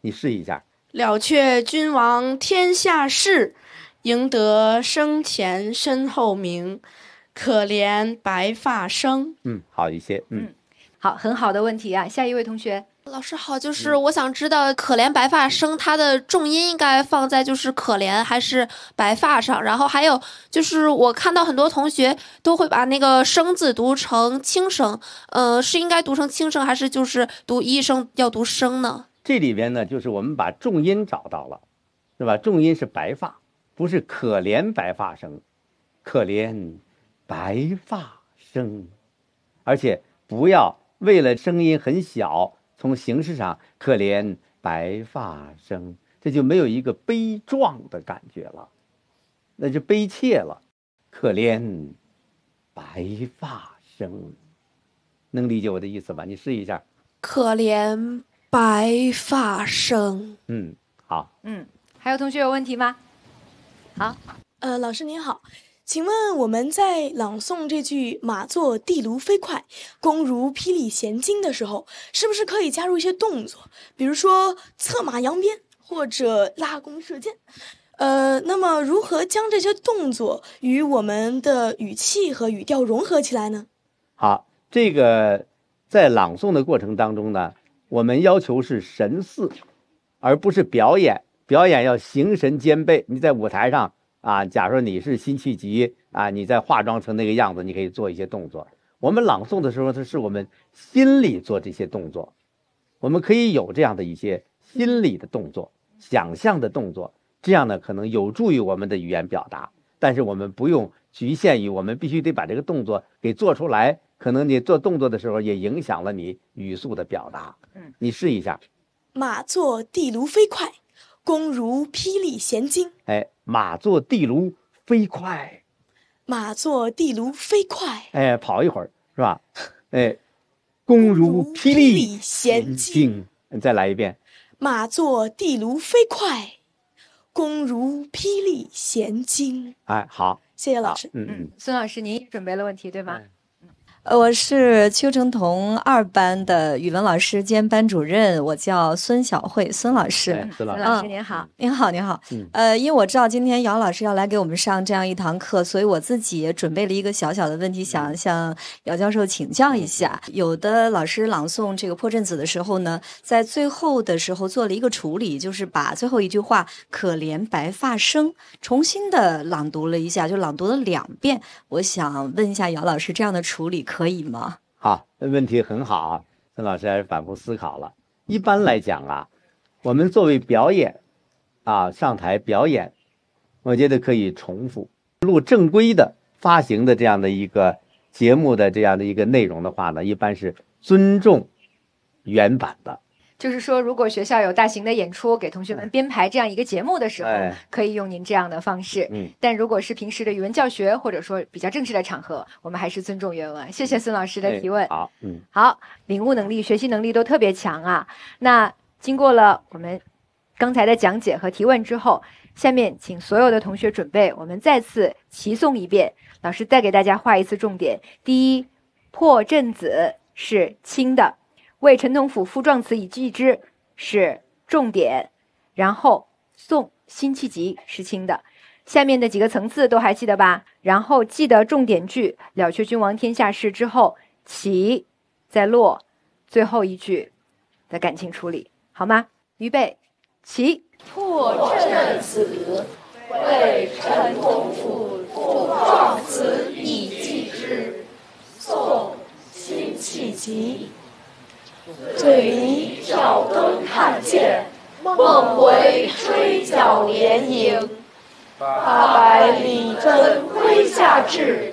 你试一下。 了却君王天下事，赢得生前身后名。可怜白发生。 好一些。 好，很好的问题啊。下一位同学。 老师好，就是我想知道可怜白发生它的重音应该放在就是可怜还是白发上，然后还有就是我看到很多同学都会把那个生字读成轻声，是应该读成轻声还是就是读一声要读生呢？ 这里边呢，就是我们把重音找到了，是吧？重音是白发，不是可怜白发生，可怜白发生，而且不要为了声音很小，从形式上可怜白发生，这就没有一个悲壮的感觉了，那就悲切了。可怜白发生，能理解我的意思吧？你试一下。 可怜白发生。 好。 还有同学有问题吗？好。 老师您好，请问我们在朗诵这句马作地卢飞快，弓如霹雳弦惊的时候，是不是可以加入一些动作，比如说策马扬鞭或者拉弓射箭？那么如何将这些动作与我们的语气和语调融合起来呢？ 好，这个在朗诵的过程当中呢，我们要求是神似，而不是表演。表演要形神兼备。你在舞台上啊，假如说你是辛弃疾啊，你在化妆成那个样子，你可以做一些动作。我们朗诵的时候，它是我们心里做这些动作，我们可以有这样的一些心理的动作、想象的动作，这样呢可能有助于我们的语言表达。但是我们不用局限于我们必须得把这个动作给做出来，可能你做动作的时候也影响了你语速的表达。你试一下。 马作地卢飞快，弓如霹雳弦惊。 马作地卢飞快。 马作地卢飞快。 跑一会儿是吧？弓如霹雳弦惊。你再来一遍。 马作地卢飞快，弓如霹雳弦惊。 好， 谢谢老师。 孙老师，您也准备了问题对吗？ 我是邱成桐2班的语文老师兼班主任，我叫孙晓慧，孙老师。 孙老师您好。 您好，您好。因为我知道今天姚老师要来给我们上这样一堂课，所以我自己也准备了一个小小的问题，想向姚教授请教一下。有的老师朗诵这个破阵子的时候呢，在最后的时候做了一个处理，就是把最后一句话“可怜白发生”重新的朗读了一下，就朗读了2遍。我想问一下姚老师，这样的处理可以吗？ 好，问题很好啊，孙老师还是反复思考了。一般来讲啊，我们作为表演啊，上台表演，我觉得可以重复录正规的发行的这样的一个节目的这样的一个内容的话呢，一般是尊重原版的。 就是说，如果学校有大型的演出，给同学们编排这样一个节目的时候，可以用您这样的方式。但如果是平时的语文教学，或者说比较正式的场合，我们还是尊重原文。谢谢孙老师的提问。好，领悟能力、学习能力都特别强啊。那经过了我们刚才的讲解和提问之后，下面请所有的同学准备，我们再次齐诵一遍。老师再给大家画一次重点。第一，破阵子是轻的。为陈同甫赋壮词以记之是重点，然后宋辛弃疾是轻的。下面的几个层次都还记得吧？然后记得重点句了却君王天下事之后起再落，最后一句的感情处理，好吗？预备起。 破阵子为陈同甫赋壮词以记之，宋辛弃疾。醉里挑灯看剑，梦回吹角连营。800里分麾下炙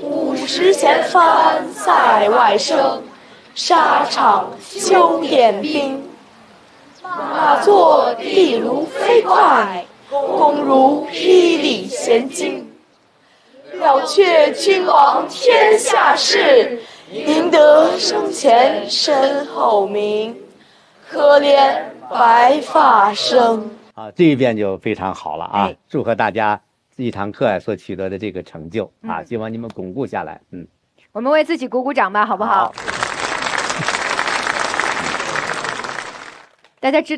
，50弦翻塞外声。沙场秋点兵，马作地卢飞快，弓如霹雳弦惊。了却君王天下事，赢得生前身后名。可怜白发生。 这一遍就非常好了啊！祝贺大家一堂课所取得的这个成就啊！希望你们巩固下来。 我们为自己鼓鼓掌吧，好不好？大家知